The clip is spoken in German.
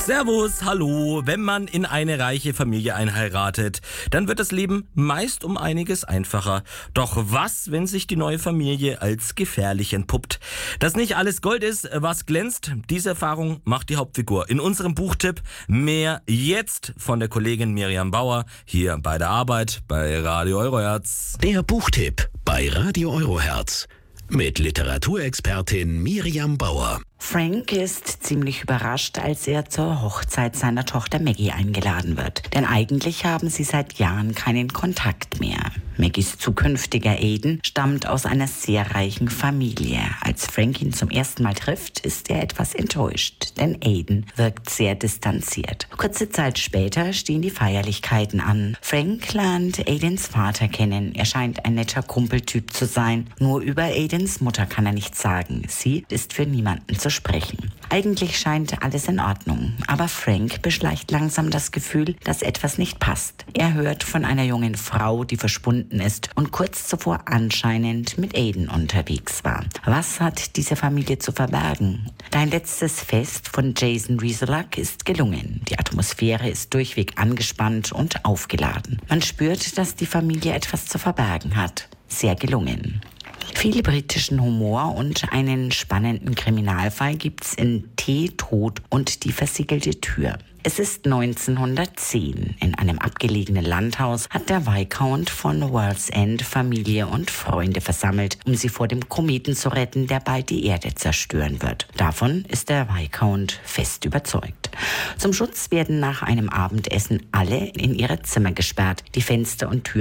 Servus, hallo. Wenn man in eine reiche Familie einheiratet, dann wird das Leben meist um einiges einfacher. Doch was, wenn sich die neue Familie als gefährlich entpuppt? Dass nicht alles Gold ist, was glänzt, diese Erfahrung macht die Hauptfigur. In unserem Buchtipp Mehr jetzt von der Kollegin Miriam Bauer hier bei der Arbeit bei Radio Euroherz. Der Buchtipp bei Radio Euroherz mit Literaturexpertin Miriam Bauer. Frank ist ziemlich überrascht, als er zur Hochzeit seiner Tochter Maggie eingeladen wird. Denn eigentlich haben sie seit Jahren keinen Kontakt mehr. Maggies zukünftiger Aiden stammt aus einer sehr reichen Familie. Als Frank ihn zum ersten Mal trifft, ist er etwas enttäuscht, denn Aiden wirkt sehr distanziert. Kurze Zeit später stehen die Feierlichkeiten an. Frank lernt Aidens Vater kennen. Er scheint ein netter Kumpeltyp zu sein. Nur über Aidens Mutter kann er nichts sagen. Sie ist für niemanden zu sprechen. Eigentlich scheint alles in Ordnung, aber Frank beschleicht langsam das Gefühl, dass etwas nicht passt. Er hört von einer jungen Frau, die verschwunden ist und kurz zuvor anscheinend mit Aiden unterwegs war. Was hat diese Familie zu verbergen? Dein letztes Fest von Jason Rieselak ist gelungen. Die Atmosphäre ist durchweg angespannt und aufgeladen. Man spürt, dass die Familie etwas zu verbergen hat. Sehr gelungen. Viel britischen Humor und einen spannenden Kriminalfall gibt's in Tee, Tod und die versiegelte Tür. Es ist 1910. In einem abgelegenen Landhaus hat der Viscount von World's End Familie und Freunde versammelt, um sie vor dem Kometen zu retten, der bald die Erde zerstören wird. Davon ist der Viscount fest überzeugt. Zum Schutz werden nach einem Abendessen alle in ihre Zimmer gesperrt. Die Fenster und Türen